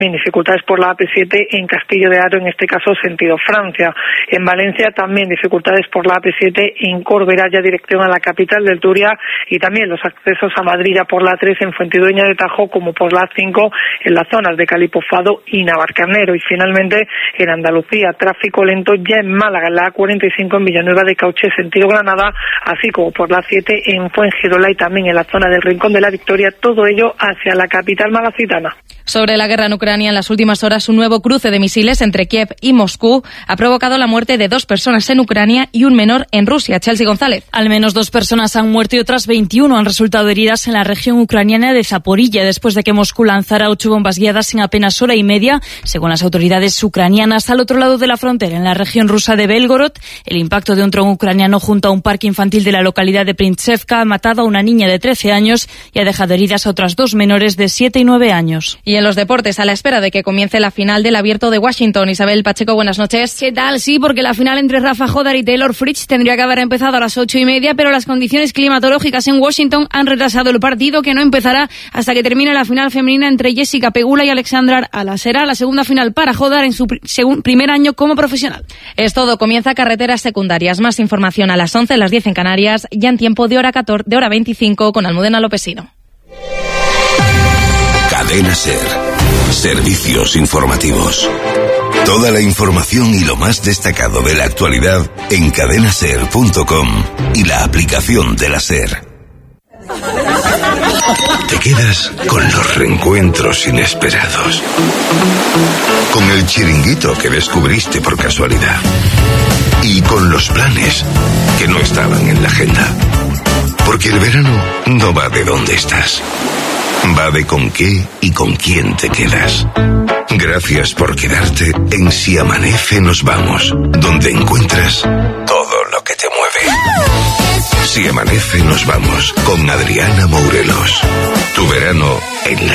Dificultades por la AP7 en Castillo de Haro, en este caso sentido Francia. En Valencia también dificultades por la AP7 en Corbera, ya dirección a la capital del Turia, y también los accesos a Madrid ya por la A3 en Fuentidueña de Tajo, como por la A5 en las zonas de Calipofado y Navarcarnero. Y finalmente en Andalucía, tráfico lento ya en Málaga, en la A45 en Villanueva de Cauche, sentido Granada, así como por la A7 en Fuengirola y también en la zona del Rincón de la Victoria, todo ello hacia la capital malacitana. Sobre la guerra en Ucrania, en las últimas horas un nuevo cruce de misiles entre Kiev y Moscú ha provocado la muerte de 2 personas en Ucrania y un menor en Rusia. Chelsea González. Al menos 2 personas han muerto y otras 21 han resultado heridas en la región ucraniana de Zaporilla, después de que Moscú lanzara 8 bombas guiadas en apenas hora y media, según las autoridades ucranianas. Al otro lado de la frontera, en la región rusa de Belgorod, el impacto de un dron ucraniano junto a un parque infantil de la localidad de Printsevka ha matado a una niña de 13 años y ha dejado heridas a otras 2 menores de 7 y 9 años. Y en los deportes, a la espera de que comience la final del Abierto de Washington. Isabel Pacheco, buenas noches. ¿Qué tal? Sí, porque la final entre Rafa Jodar y Taylor Fritz tendría que haber empezado a las 8:30, pero las condiciones climatológicas en Washington han retrasado el partido, que no empezará hasta que termine la final femenina entre Jessica Pegula y Alexandra Ala. Será la segunda final para Jodar en su primer año como profesional. Es todo, comienza Carreteras Secundarias. Más información a las 11, las 10 en Canarias, ya en tiempo de hora 25 con Almudena Lopesino. Cadena SER. Servicios informativos. Toda la información y lo más destacado de la actualidad en cadenaser.com y la aplicación de la SER. Te quedas con los reencuentros inesperados, con el chiringuito que descubriste por casualidad y con los planes que no estaban en la agenda. Porque el verano no va de dónde estás, va de con qué y con quién te quedas. Gracias por quedarte en Si Amanece Nos Vamos, donde encuentras todo lo que te mueve. Si Amanece Nos Vamos, con Adriana Mourelos. Tu verano en la